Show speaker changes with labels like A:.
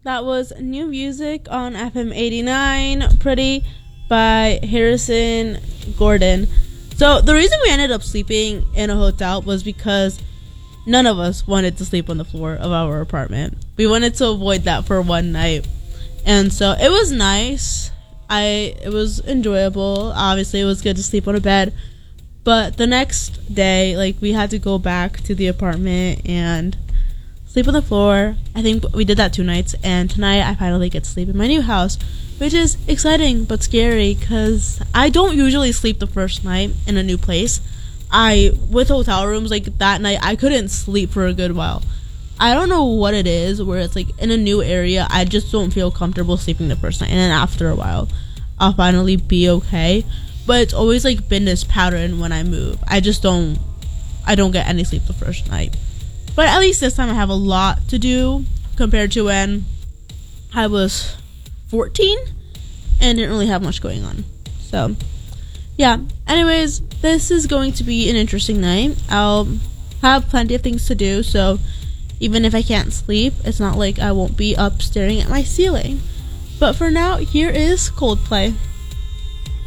A: That was new music on FM 89, Pretty by Harrison Gordon. So the reason we ended up sleeping in a hotel was because none of us wanted to sleep on the floor of our apartment. We wanted to avoid that for one night. And so it was nice. It was enjoyable. Obviously, it was good to sleep on a bed. But the next day, we had to go back to the apartment and sleep on the floor. I think we did that 2 nights, and tonight I finally get to sleep in my new house, which is exciting but scary because I don't usually sleep the first night in a new place. With hotel rooms, that night, I couldn't sleep for a good while. I don't know what it is, where it's in a new area, I just don't feel comfortable sleeping the first night, and then after a while, I'll finally be okay. But it's always been this pattern when I move. I don't get any sleep the first night. But at least this time I have a lot to do compared to when I was 14 and didn't really have much going on. So, yeah. Anyways, this is going to be an interesting night. I'll have plenty of things to do, so even if I can't sleep, it's not like I won't be up staring at my ceiling. But for now, here is Coldplay.